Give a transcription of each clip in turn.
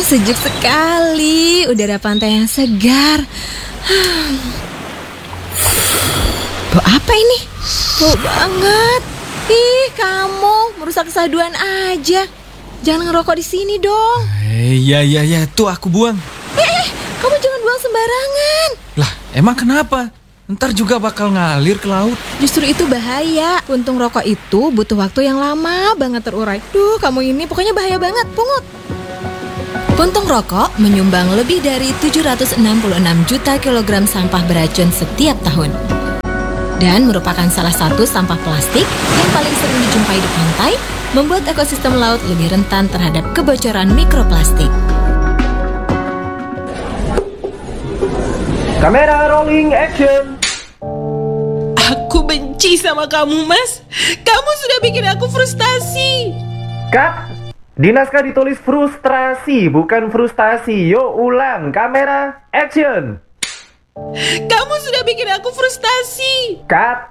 Sejuk sekali, udara pantai yang segar. Bau apa ini? Bau banget. Ih, kamu merusak kesaduan aja. Jangan ngerokok di sini dong. Iya, tuh aku buang. Kamu jangan buang sembarangan. Lah, emang kenapa? Ntar juga bakal ngalir ke laut. Justru itu bahaya. Puntung rokok itu butuh waktu yang lama banget terurai. Duh, kamu ini pokoknya bahaya banget, pungut. Puntung rokok menyumbang lebih dari 766 juta kilogram sampah beracun setiap tahun. Dan merupakan salah satu sampah plastik yang paling sering dijumpai di pantai, membuat ekosistem laut lebih rentan terhadap kebocoran mikroplastik. Kamera rolling action. Aku benci sama kamu, Mas. Kamu sudah bikin aku frustasi. Cut. Di naskah ditulis frustrasi, bukan frustasi. Yuk ulang, kamera action. Kamu sudah bikin aku frustasi. Cut.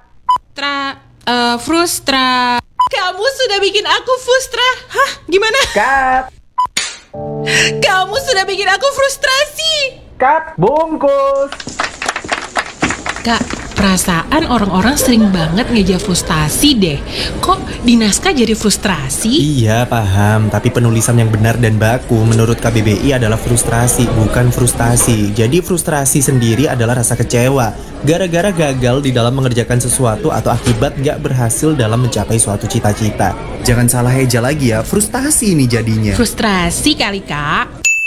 Frustra. Kamu sudah bikin aku frustra. Hah? Gimana? Cut. Kamu sudah bikin aku frustrasi. Cut. Bungkus. Kak, perasaan orang-orang sering banget ngeja frustasi deh. Kok di naskah jadi frustrasi? Iya paham, tapi penulisan yang benar dan baku menurut KBBI adalah frustrasi, bukan frustasi. Jadi frustrasi sendiri adalah rasa kecewa gara-gara gagal di dalam mengerjakan sesuatu atau akibat gak berhasil dalam mencapai suatu cita-cita. Jangan salah eja lagi ya, frustasi ini jadinya. Frustrasi kali, Kak.